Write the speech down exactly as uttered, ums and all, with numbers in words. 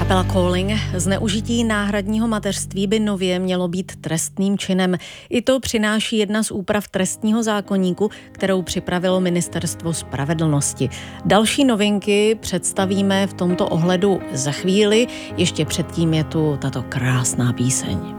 Kapela Calling. Zneužití náhradního mateřství by nově mělo být trestným činem. I to přináší jedna z úprav trestního zákoníku, kterou připravilo Ministerstvo spravedlnosti. Další novinky představíme v tomto ohledu za chvíli. Ještě předtím je tu tato krásná píseň.